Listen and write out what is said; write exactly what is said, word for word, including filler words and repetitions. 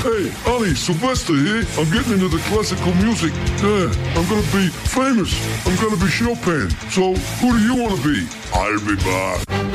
Hey, Annie, Sylvester here. I'm getting into the classical music. Yeah, I'm gonna be famous. I'm gonna be Chopin. So, who do you want to be? I'll be back.